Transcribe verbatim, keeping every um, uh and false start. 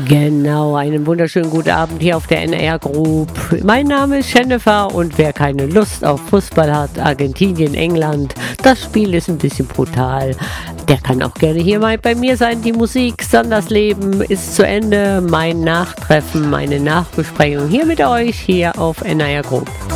Genau, einen wunderschönen guten Abend hier auf der N R Group. Mein Name ist Jennifer und wer keine Lust auf Fußball hat, Argentinien, England, das Spiel ist ein bisschen brutal. Der kann auch gerne hier mal bei mir sein. Die Musik, Sanders Leben ist zu Ende. Mein Nachtreffen, meine Nachbesprechung hier mit euch, hier auf N R Group.